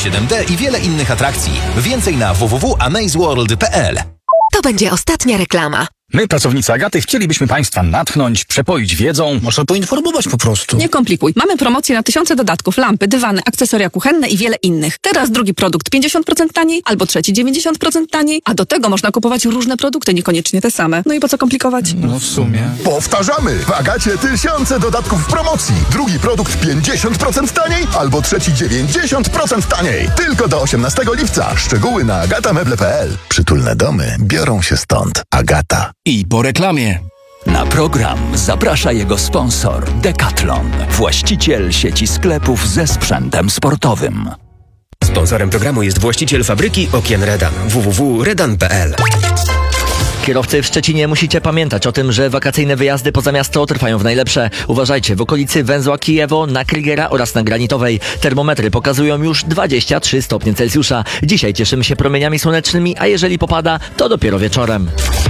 7D i wiele innych atrakcji. Więcej na www.amazeworld.pl. To będzie ostatnia reklama. My, pracownicy Agaty, chcielibyśmy Państwa natchnąć, przepoić wiedzą. Może poinformować po prostu. Nie komplikuj. Mamy promocję na tysiące dodatków, lampy, dywany, akcesoria kuchenne i wiele innych. Teraz drugi produkt 50% taniej, albo trzeci 90% taniej, a do tego można kupować różne produkty, niekoniecznie te same. No i po co komplikować? No w sumie. Powtarzamy! W Agacie tysiące dodatków w promocji. Drugi produkt 50% taniej, albo trzeci 90% taniej. Tylko do 18 lipca. Szczegóły na agatameble.pl. Przytulne domy biorą się stąd. Agata. I po reklamie. Na program zaprasza jego sponsor Decathlon, właściciel sieci sklepów ze sprzętem sportowym. Sponsorem programu jest właściciel fabryki okien Redan www.redan.pl. Kierowcy w Szczecinie musicie pamiętać o tym, że wakacyjne wyjazdy poza miasto trwają w najlepsze. Uważajcie, w okolicy węzła Kijewo, na Krygera oraz na Granitowej termometry pokazują już 23 stopnie Celsjusza. Dzisiaj cieszymy się promieniami słonecznymi, a jeżeli popada, to dopiero wieczorem.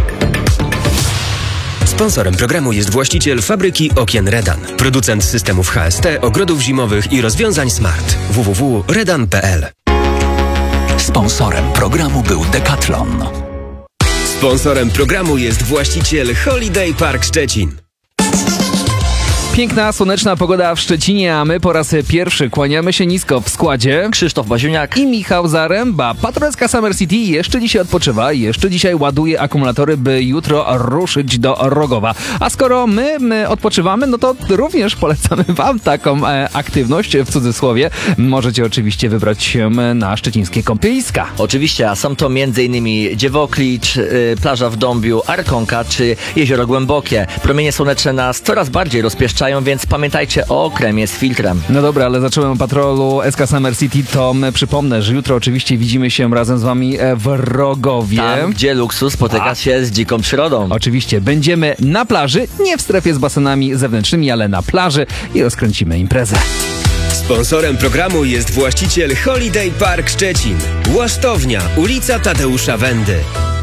Sponsorem programu jest właściciel fabryki okien Redan, producent systemów HST, ogrodów zimowych i rozwiązań smart www.redan.pl. Sponsorem programu był Decathlon. Sponsorem programu jest właściciel Holiday Park Szczecin. Piękna, słoneczna pogoda w Szczecinie, a my po raz pierwszy kłaniamy się nisko w składzie. Krzysztof Baziuniak I Michał Zaręba. Patrolecka Summer City jeszcze dzisiaj odpoczywa, jeszcze dzisiaj ładuje akumulatory, by jutro ruszyć do Rogowa. A skoro my odpoczywamy, no to również polecamy wam taką aktywność, w cudzysłowie. Możecie oczywiście wybrać się na szczecińskie kąpieliska. Oczywiście, a są to m.in. Dziewoklicz, plaża w Dąbiu, Arkonka czy Jezioro Głębokie. Promienie słoneczne nas coraz bardziej rozpieszczają, więc pamiętajcie o kremie z filtrem. No dobra, ale zacząłem o patrolu SK Summer City, to przypomnę, że jutro oczywiście widzimy się razem z wami w Rogowie. Tam, gdzie luksus spotyka się z dziką przyrodą. Oczywiście, będziemy na plaży, nie w strefie z basenami zewnętrznymi, ale na plaży i rozkręcimy imprezę. Sponsorem programu jest właściciel Holiday Park Szczecin. Łasztownia, ulica Tadeusza Wendy.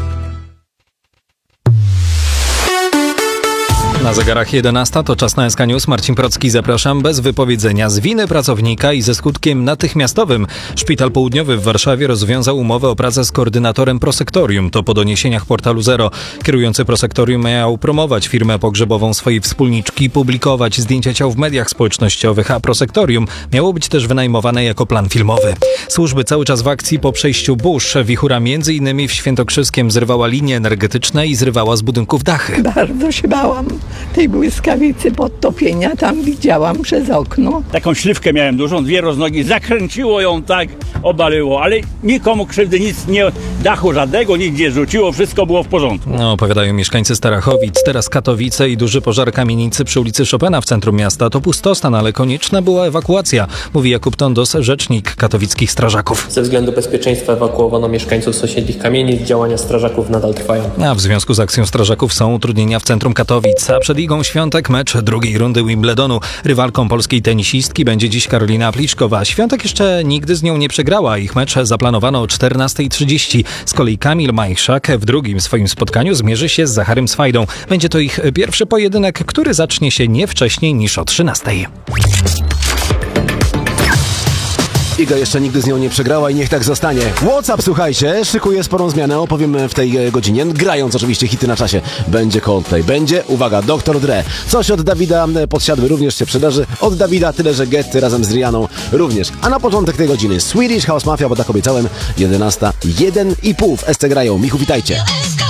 Na zegarach 11 to czas na SK News. Marcin Procki, zapraszam. Bez wypowiedzenia z winy pracownika i ze skutkiem natychmiastowym Szpital Południowy w Warszawie rozwiązał umowę o pracę z koordynatorem prosektorium. To po doniesieniach portalu Zero. Kierujący prosektorium miał promować firmę pogrzebową swojej wspólniczki, publikować zdjęcia ciał w mediach społecznościowych, a prosektorium miało być też wynajmowane jako plan filmowy. Służby cały czas w akcji po przejściu burz. Wichura m.in. w Świętokrzyskiem zrywała linie energetyczne i zrywała z budynków dachy. Bardzo się bałam tej błyskawicy podtopienia, tam widziałam przez okno. Taką śliwkę miałem dużą, 2 roznogi, zakręciło ją tak, obaliło, ale nikomu krzywdy, nic nie, dachu żadnego, nic nie rzuciło, wszystko było w porządku. No, opowiadają mieszkańcy Starachowic. Teraz Katowice i duży pożar kamienicy przy ulicy Chopina w centrum miasta. To pustostan, ale konieczna była ewakuacja, mówi Jakub Tondos, rzecznik katowickich strażaków. Ze względu bezpieczeństwa ewakuowano mieszkańców sąsiednich kamienic, działania strażaków nadal trwają. A w związku z akcją strażaków są utrudnienia w centrum Katowic, a przed Igą Świątek mecz drugiej rundy Wimbledonu. Rywalką polskiej tenisistki będzie dziś Karolina Pliszkowa. Świątek jeszcze nigdy z nią nie przegrała. Ich mecz zaplanowano o 14:30. Z kolei Kamil Majchrzak w drugim swoim spotkaniu zmierzy się z Zacharym Swajdą. Będzie to ich pierwszy pojedynek, który zacznie się nie wcześniej niż o 13:00. Iga jeszcze nigdy z nią nie przegrała i niech tak zostanie. WhatsApp, słuchajcie, szykuje sporą zmianę, opowiem w tej godzinie. Grając oczywiście hity na czasie. Będzie Coldplay, będzie, uwaga, Dr. Dre. Coś od Dawida, Podsiadły również się przydarzy. Od Dawida tyle, że Getty razem z Rihanną również. A na początek tej godziny Swedish House Mafia, bo tak obiecałem, 11:01,5 w SC grają. Michu, witajcie.